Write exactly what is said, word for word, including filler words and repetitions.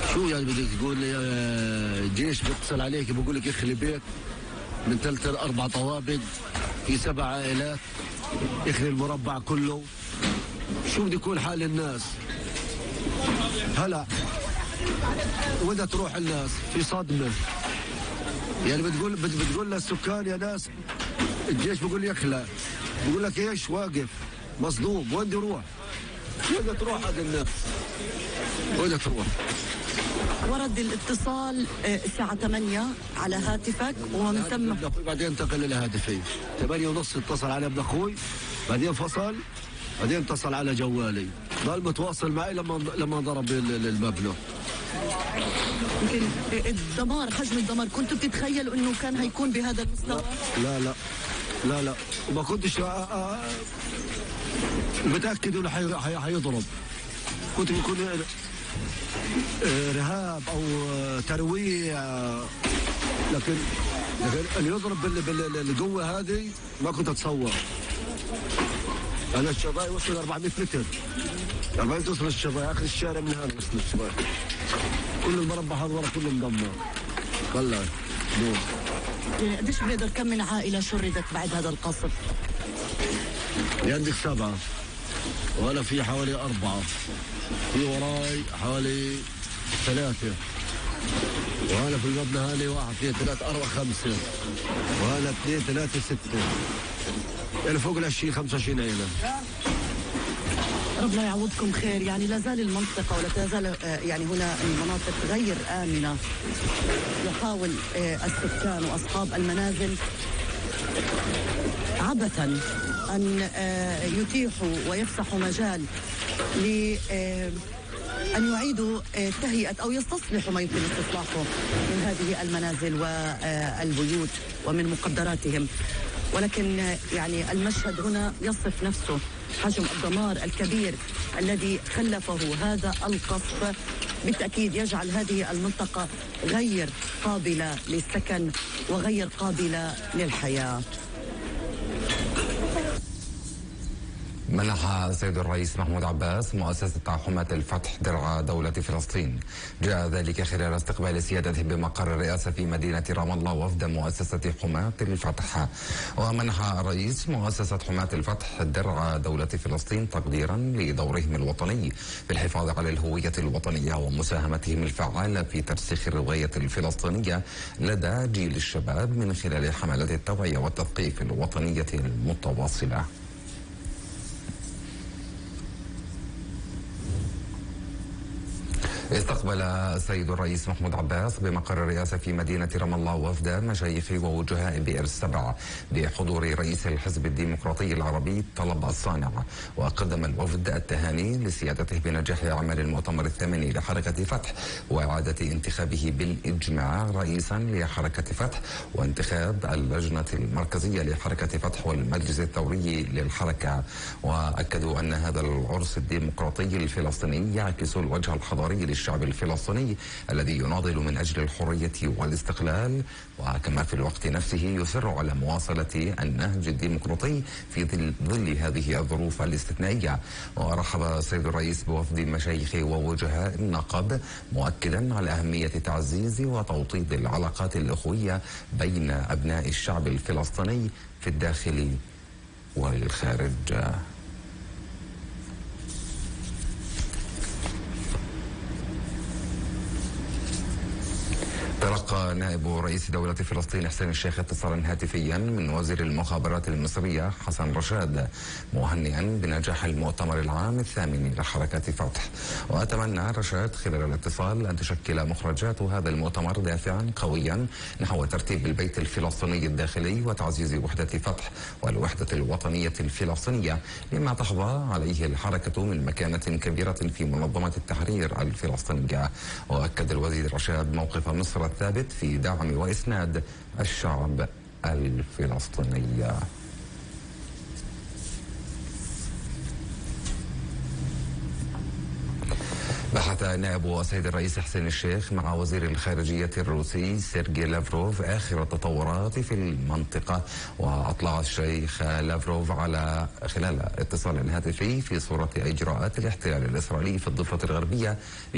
شو يعني بدك تقول لي جيش بيتصل عليك بقول لك اخلي بيت من ثلاث اربع طوابق في سبع عائلات، اخلي المربع كله؟ شو بده يكون حال الناس؟ هلا وين تروح الناس؟ في صدمه. يعني بتقول بتقول للسكان يا ناس الجيش بيقول لي اخلع، بقول لك ايش؟ واقف مصدوم. وين بدي اروح؟ وين تروح هذا الناس؟ وين تروح؟ ورد الاتصال الساعة ثمانية على هاتفك ومن ثم بعدين انتقل إلى هاتفي. ثمانية ونص اتصل على ابن أخوي، بعدين فصل، بعدين اتصل على جوالي، ضل متواصل معي لما لما ضرب المبنى. يمكن الدمار، حجم الدمار كنتوا بتتخيلوا انه كان هيكون بهذا المستوى؟ لا لا لا لا وما كنتش متأكد انه حيضرب. كنت بيكون ارهاب او ترويع، لكن لكن اللي يضرب بالقوه هذه ما كنت اتصور. انا الشظايا وصل أربعمئة متر، أربعمئة توصل الشظايا، اخر الشارع من هذا وصل الشظايا، كل المربع هذا ورا كله مدمر. والله نور. يعني قديش بنقدر كم من عائله شردت بعد هذا القصف؟ عندك سبعه وانا في حوالي اربعه، في وراي حوالي ثلاثة، وأنا في المبنى هذه واحد اثنين ثلاثة أربعة خمسة، وأنا اثنين ثلاثة ستة، يعني فوق العشرين خمسة وعشرين عيلة. ربنا يعوضكم خير. يعني لا زال المنطقة ولا تزال يعني هنا المناطق غير آمنة، يحاول السكان وأصحاب المنازل عبثا أن يتيحوا ويفسحوا مجال ل أن يعيدوا تهيئة أو يستصلحوا ما يمكن استصلاحه من هذه المنازل والبيوت ومن مقدراتهم. ولكن يعني المشهد هنا يصف نفسه، حجم الدمار الكبير الذي خلفه هذا القصف بالتأكيد يجعل هذه المنطقة غير قابلة للسكن وغير قابلة للحياة. منح السيد الرئيس محمود عباس مؤسسة حماة الفتح درع دولة فلسطين. جاء ذلك خلال استقبال سيادته بمقر الرئاسة في مدينة رام الله وفد مؤسسة حماة الفتح. ومنح الرئيس مؤسسة حماة الفتح درع دولة فلسطين تقديرا لدورهم الوطني في الحفاظ على الهوية الوطنية ومساهمتهم الفعالة في ترسيخ الرواية الفلسطينية لدى جيل الشباب من خلال حملات التوعية والتثقيف الوطنية المتواصلة. استقبل السيد الرئيس محمود عباس بمقر الرئاسة في مدينة رام الله وفد مشايخ ووجهاء بئر السبع بحضور رئيس الحزب الديمقراطي العربي طلب الصانع. وقدم الوفد التهاني لسيادته بنجاح عمل المؤتمر الثامن لحركة فتح وإعادة انتخابه بالإجماع رئيسا لحركة فتح، وانتخاب اللجنة المركزية لحركة فتح والمجلس الثوري للحركة. وأكدوا أن هذا العرس الديمقراطي الفلسطيني يعكس الوجه الحضاري الشعب الفلسطيني الذي يناضل من أجل الحرية والاستقلال، وكما في الوقت نفسه يصر على مواصلة النهج الديمقراطي في ظل, ظل هذه الظروف الاستثنائية. ورحب السيد الرئيس بوفد مشايخ ووجهاء النقب مؤكدا على أهمية تعزيز وتوطيد العلاقات الأخوية بين أبناء الشعب الفلسطيني في الداخل والخارج. تلقى نائب رئيس دولة فلسطين حسين الشيخ اتصالا هاتفيا من وزير المخابرات المصرية حسن رشاد مهنئا بنجاح المؤتمر العام الثامن لحركة فتح. وأتمنى رشاد خلال الاتصال أن تشكل مخرجات هذا المؤتمر دافعا قويا نحو ترتيب البيت الفلسطيني الداخلي وتعزيز وحدة فتح والوحدة الوطنية الفلسطينية لما تحظى عليه الحركة من مكانة كبيرة في منظمة التحرير الفلسطينية. وأكد الوزير رشاد موقف مصر الثابت في دعم وإسناد الشعب الفلسطيني. بحث نائب السيد الرئيس حسين الشيخ مع وزير الخارجية الروسي سيرجي لافروف آخر التطورات في المنطقة. وأطلع الشيخ لافروف على خلال اتصال هاتفي في صورة إجراءات الاحتلال الإسرائيلي في الضفة الغربية